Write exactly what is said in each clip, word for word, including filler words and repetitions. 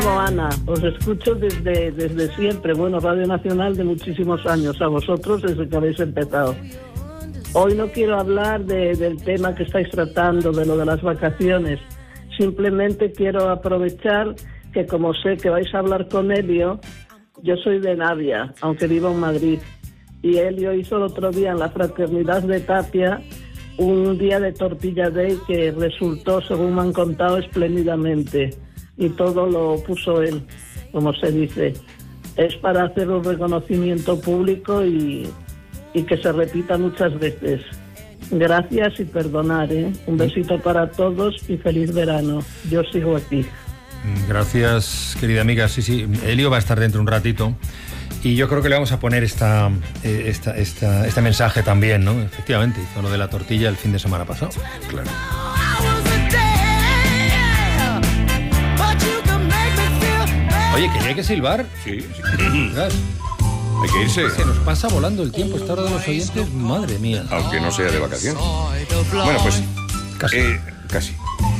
Ana, os escucho desde, desde siempre. Bueno, Radio Nacional de muchísimos años, a vosotros desde que habéis empezado. Hoy no quiero hablar de, del tema que estáis tratando, de lo de las vacaciones. Simplemente quiero aprovechar que, como sé que vais a hablar con Elio, yo soy de Navia, aunque vivo en Madrid. Y Elio hizo el otro día en la Fraternidad de Tapia un día de Tortilla Day que resultó, según me han contado, espléndidamente. Y todo lo puso él, como se dice. Es para hacer un reconocimiento público y, y que se repita muchas veces. Gracias y perdonar, ¿eh? Un besito para todos y feliz verano. Yo sigo aquí. Gracias, querida amiga. Sí, sí, Elio va a estar dentro un ratito. Y yo creo que le vamos a poner esta, esta, esta, este mensaje también, ¿no? Efectivamente, hizo lo de la tortilla el fin de semana pasado. Claro. Oye, ¿que hay que silbar? Sí, sí. Hay que irse. Se nos pasa volando el tiempo esta hora de los oyentes, madre mía. Aunque no sea de vacaciones. Bueno, pues... Casi. Eh, casi.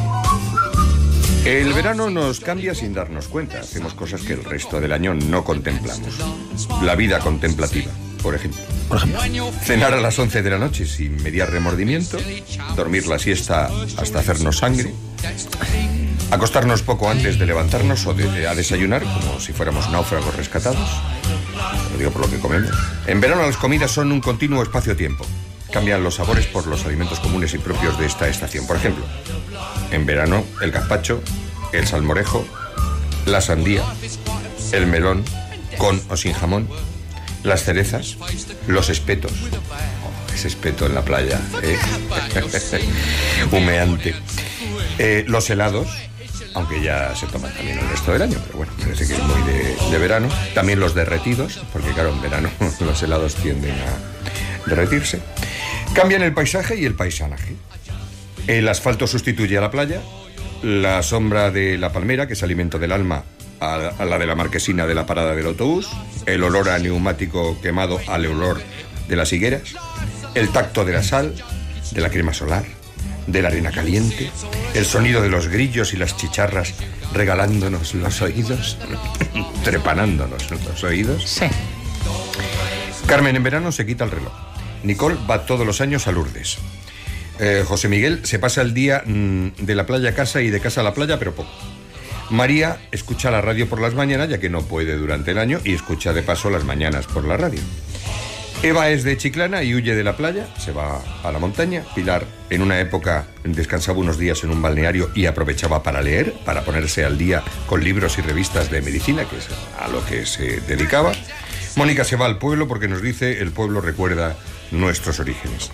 El verano nos cambia sin darnos cuenta. Hacemos cosas que el resto del año no contemplamos. La vida contemplativa, por ejemplo. Por ejemplo. Cenar a las once de la noche sin mediar remordimiento. Dormir la siesta hasta hacernos sangre. Acostarnos poco antes de levantarnos o de, a desayunar, como si fuéramos náufragos rescatados. Lo digo por lo que comemos. En verano las comidas son un continuo espacio-tiempo. Cambian los sabores por los alimentos comunes y propios de esta estación. Por ejemplo, en verano el gazpacho, el salmorejo, la sandía, el melón, con o sin jamón, las cerezas, los espetos. Oh, ese espeto en la playa, ¿eh? Humeante. Eh, los helados, aunque ya se toman también el resto del año, pero bueno, parece que es muy de, de verano. También los derretidos, porque claro, en verano los helados tienden a derretirse. Cambian el paisaje y el paisanaje. El asfalto sustituye a la playa, la sombra de la palmera, que es alimento del alma, a, a la de la marquesina de la parada del autobús, el olor a neumático quemado al olor de las higueras, el tacto de la sal, de la crema solar, de la arena caliente, el sonido de los grillos y las chicharras regalándonos los oídos, trepanándonos los oídos. Sí. Carmen en verano se quita el reloj. Nicole va todos los años a Lourdes. Eh, José Miguel se pasa el día mmm, de la playa a casa y de casa a la playa, pero poco. María escucha la radio por las mañanas, ya que no puede durante el año, y escucha de paso las mañanas por la radio. Eva es de Chiclana y huye de la playa, se va a la montaña. Pilar, en una época, descansaba unos días en un balneario y aprovechaba para leer, para ponerse al día con libros y revistas de medicina, que es a lo que se dedicaba. Mónica se va al pueblo porque nos dice: el pueblo recuerda nuestros orígenes.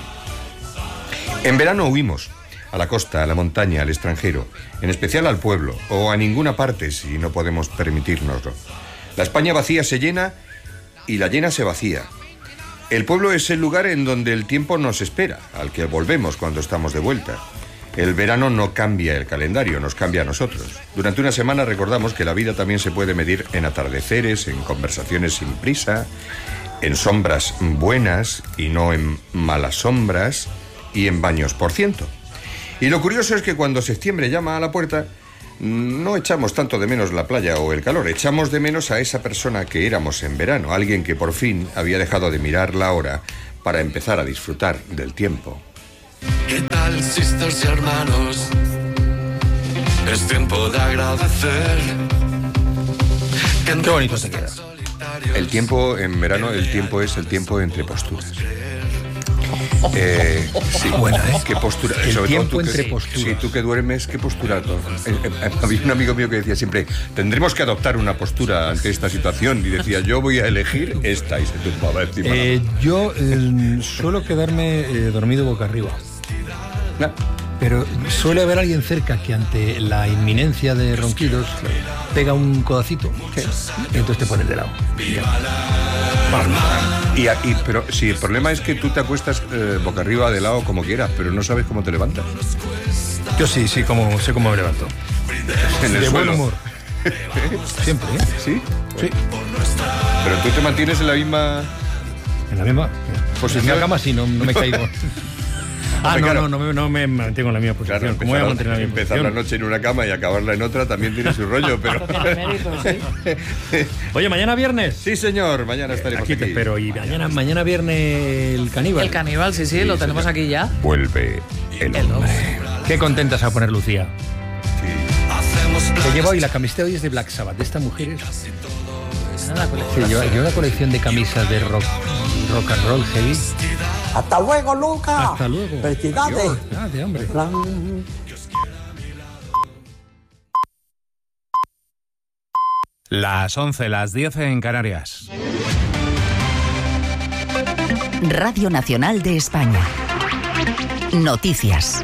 En verano huimos a la costa, a la montaña, al extranjero, en especial al pueblo, o a ninguna parte si no podemos permitírnoslo. La España vacía se llena y la llena se vacía. El pueblo es el lugar en donde el tiempo nos espera, al que volvemos cuando estamos de vuelta. El verano no cambia el calendario, nos cambia a nosotros. Durante una semana recordamos que la vida también se puede medir en atardeceres, en conversaciones sin prisa, en sombras buenas y no en malas sombras, y en baños por ciento. Y lo curioso es que cuando septiembre llama a la puerta, no echamos tanto de menos la playa o el calor, echamos de menos a esa persona que éramos en verano, alguien que por fin había dejado de mirar la hora para empezar a disfrutar del tiempo. ¿Qué tal, sisters y hermanos? Es tiempo de agradecer. Qué bonito se queda. El tiempo en verano, el tiempo es el tiempo entre posturas. Eh, sí, buena, ¿eh? ¿Qué postura? El Sobre tiempo todo tú entre que, posturas. Sí, tú que duermes, ¿qué postura? Eh, eh, había un amigo mío que decía siempre: tendremos que adoptar una postura ante esta situación. Y decía: yo voy a elegir esta. Y se tumbaba encima. Eh, yo eh, suelo quedarme eh, dormido boca arriba. ¿No? Pero suele haber alguien cerca que ante la inminencia de ronquidos pega un codacito, ¿sí? Y entonces te pones de lado. Y, y, pero si el problema es que tú te acuestas eh, boca arriba, de lado, como quieras, pero no sabes cómo te levantas. Yo sí, sí, como, sé cómo me levanto. En el de suelo. buen humor. Siempre, ¿eh? ¿Sí? Sí. Pero tú te mantienes en la misma... En la misma. Pues en la cama sí, no, no me caigo. Ah, no, claro, no, no, me- no me mantengo en la misma posición. Claro, ¿Cómo voy a empezar, mantener la misma empezar la posición? noche en una cama y acabarla en otra también tiene su rollo, pero... Oye, mañana viernes. Sí, señor, mañana estaremos Aquí aquí. te espero. Y mañana, mañana viernes el caníbal. El caníbal, sí, sí, lo Sí, tenemos señor. aquí ya. Vuelve el El hombre. Qué contenta se va a poner Lucía. Sí. Hacemos Que planes. lleva hoy la camiseta hoy es de Black Sabbath, de esta mujer. Es, Ah, la colección. sí, lleva, lleva una colección de camisas de rock, rock and roll heavy. Hasta luego, Lucas. Hasta luego. Felicidades. Ah, de hombre. Las once, las diez en Canarias. Radio Nacional de España. Noticias.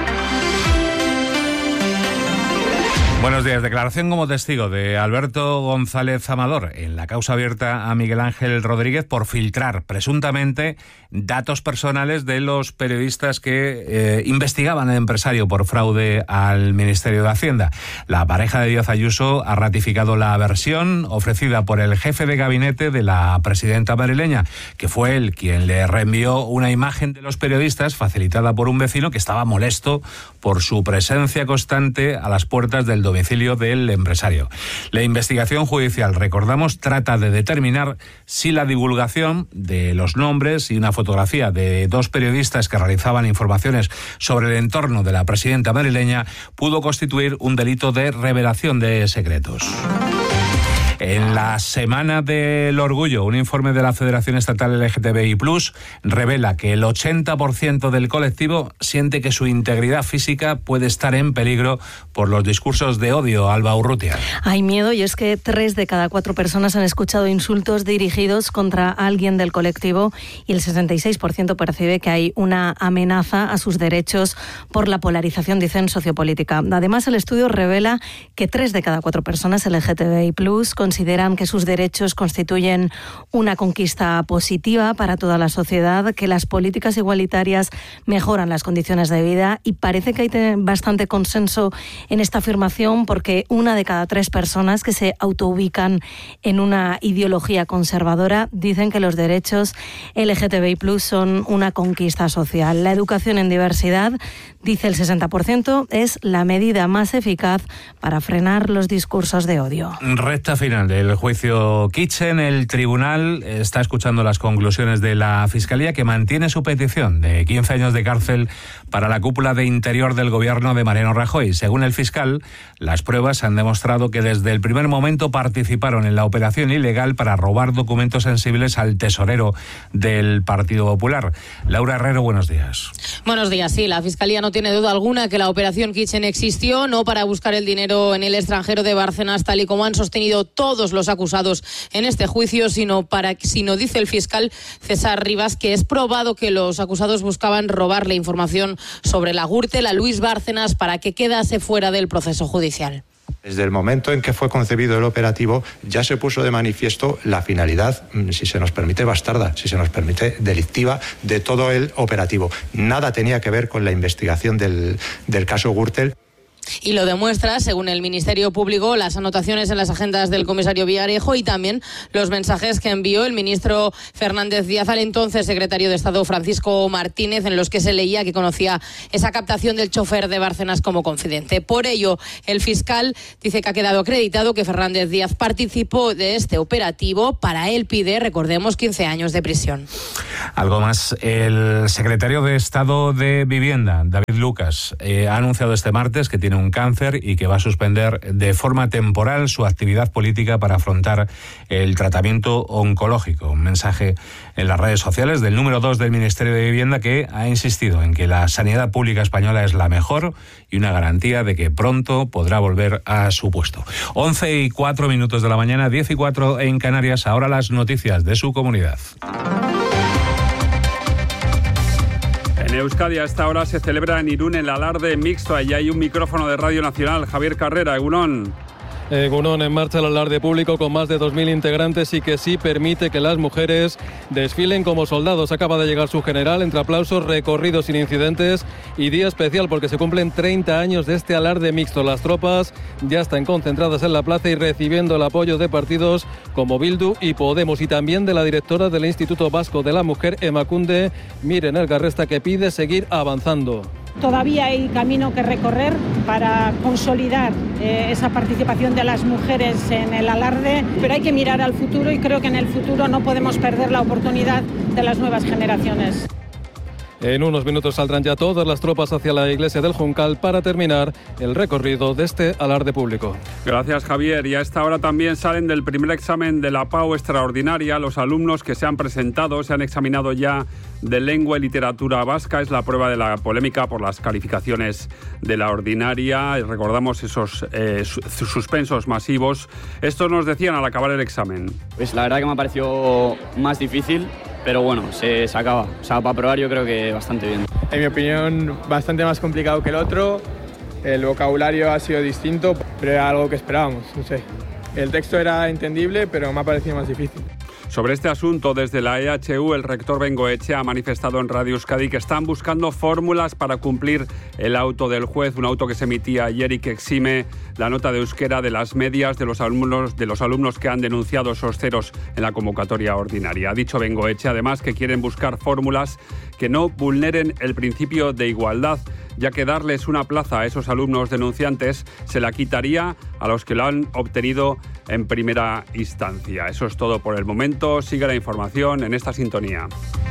Buenos días. Declaración como testigo de Alberto González Amador en la causa abierta a Miguel Ángel Rodríguez por filtrar presuntamente datos personales de los periodistas que eh, investigaban al empresario por fraude al Ministerio de Hacienda. La pareja de Díaz Ayuso ha ratificado la versión ofrecida por el jefe de gabinete de la presidenta madrileña, que fue él quien le reenvió una imagen de los periodistas facilitada por un vecino que estaba molesto por su presencia constante a las puertas del domicilio del empresario. La investigación judicial, recordamos, trata de determinar si la divulgación de los nombres y una fotografía de dos periodistas que realizaban informaciones sobre el entorno de la presidenta madrileña pudo constituir un delito de revelación de secretos. En la Semana del Orgullo, un informe de la Federación Estatal L G T B I plus, revela que el ochenta por ciento del colectivo siente que su integridad física puede estar en peligro por los discursos de odio. Alba Urrutia. Hay miedo y es que tres de cada cuatro personas han escuchado insultos dirigidos contra alguien del colectivo y el sesenta y seis por ciento percibe que hay una amenaza a sus derechos por la polarización, dicen, sociopolítica. Además, el estudio revela que tres de cada cuatro personas L G T B I plus consideran que sus derechos constituyen una conquista positiva para toda la sociedad, que las políticas igualitarias mejoran las condiciones de vida, y parece que hay bastante consenso en esta afirmación porque una de cada tres personas que se autoubican en una ideología conservadora dicen que los derechos L G T B I plus son una conquista social. La educación en diversidad, dice el sesenta por ciento, es la medida más eficaz para frenar los discursos de odio. Recta final del juicio Kitchen. El tribunal está escuchando las conclusiones de la Fiscalía, que mantiene su petición de quince años de cárcel para la cúpula de Interior del gobierno de Mariano Rajoy. Según el fiscal, las pruebas han demostrado que desde el primer momento participaron en la operación ilegal para robar documentos sensibles al tesorero del Partido Popular. Laura Herrero, buenos días. Buenos días. Sí, la Fiscalía no tiene duda alguna que la operación Kitchen existió, no para buscar el dinero en el extranjero de Bárcenas, tal y como han sostenido todos los acusados en este juicio, sino para, sino dice el fiscal César Rivas, que es probado que los acusados buscaban robarle información sobre la Gürtel a Luis Bárcenas para que quedase fuera del proceso judicial. Desde el momento en que fue concebido el operativo ya se puso de manifiesto la finalidad, si se nos permite, bastarda, si se nos permite, delictiva de todo el operativo. Nada tenía que ver con la investigación del, del caso Gürtel. Y lo demuestra, según el Ministerio Público, las anotaciones en las agendas del comisario Villarejo y también los mensajes que envió el ministro Fernández Díaz al entonces secretario de Estado Francisco Martínez, en los que se leía que conocía esa captación del chofer de Bárcenas como confidente. Por ello, el fiscal dice que ha quedado acreditado que Fernández Díaz participó de este operativo. Para él pide, recordemos, quince años de prisión. Algo más. El secretario de Estado de Vivienda, David Lucas, eh, ha anunciado este martes que tiene un cáncer y que va a suspender de forma temporal su actividad política para afrontar el tratamiento oncológico. Un mensaje en las redes sociales del número dos del Ministerio de Vivienda, que ha insistido en que la sanidad pública española es la mejor y una garantía de que pronto podrá volver a su puesto. once y cuatro minutos de la mañana, diez y cuatro en Canarias. Ahora las noticias de su comunidad. En Euskadi a esta hora se celebra en Irún el alarde mixto. Allí hay un micrófono de Radio Nacional. Javier Carrera, Egunon. Egunon, en marcha el alarde público con más de dos mil integrantes y que sí permite que las mujeres desfilen como soldados. Acaba de llegar su general, entre aplausos, recorrido sin incidentes y día especial porque se cumplen treinta años de este alarde mixto. Las tropas ya están concentradas en la plaza y recibiendo el apoyo de partidos como Bildu y Podemos y también de la directora del Instituto Vasco de la Mujer, Emakunde, Miren Elgarresta, que pide seguir avanzando. Todavía hay camino que recorrer para consolidar eh, esa participación de las mujeres en el alarde, pero hay que mirar al futuro y creo que en el futuro no podemos perder la oportunidad de las nuevas generaciones. En unos minutos saldrán ya todas las tropas hacia la iglesia del Juncal para terminar el recorrido de este alarde público. Gracias, Javier. Y a esta hora también salen del primer examen de la PAU extraordinaria los alumnos que se han presentado, se han examinado ya de lengua y literatura vasca. Es la prueba de la polémica por las calificaciones de la ordinaria. Recordamos esos eh, suspensos masivos. Estos nos decían al acabar el examen. Pues la verdad que me ha parecido más difícil, pero bueno, se, se acaba. O sea, para probar yo creo que bastante bien. En mi opinión, bastante más complicado que el otro. El vocabulario ha sido distinto, pero era algo que esperábamos, no sé. El texto era entendible, pero me ha parecido más difícil. Sobre este asunto, desde la E H U, el rector Bengoechea ha manifestado en Radio Euskadi que están buscando fórmulas para cumplir el auto del juez, un auto que se emitía ayer y que exime la nota de euskera de las medias de los alumnos, de los alumnos que han denunciado esos ceros en la convocatoria ordinaria. Ha dicho Bengoechea, además, que quieren buscar fórmulas que no vulneren el principio de igualdad, ya que darles una plaza a esos alumnos denunciantes se la quitaría a los que lo han obtenido en primera instancia. Eso es todo por el momento. Sigue la información en esta sintonía.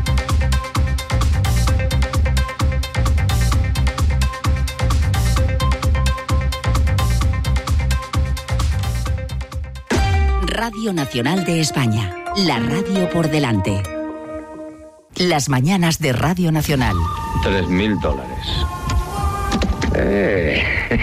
Radio Nacional de España, la radio por delante. Las mañanas de Radio Nacional. Tres mil dólares. Eh.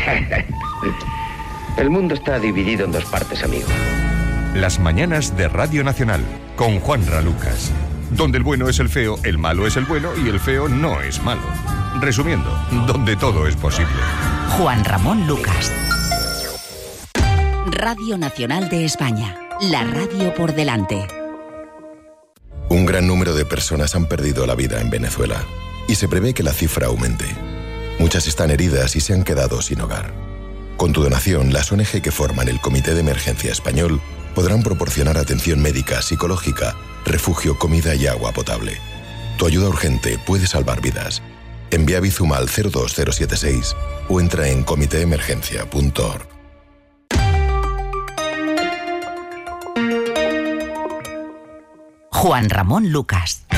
El mundo está dividido en dos partes, amigo. Las mañanas de Radio Nacional, con Juanra Lucas. Donde el bueno es el feo, el malo es el bueno y el feo no es malo. Resumiendo, donde todo es posible. Juan Ramón Lucas. Radio Nacional de España, la radio por delante. Un gran número de personas han perdido la vida en Venezuela y se prevé que la cifra aumente. Muchas están heridas y se han quedado sin hogar. Con tu donación, las O N G que forman el Comité de Emergencia Español podrán proporcionar atención médica, psicológica, refugio, comida y agua potable. Tu ayuda urgente puede salvar vidas. Envía Bizum al cero dos cero siete seis o entra en comité emergencia punto org. Juan Ramón Lucas.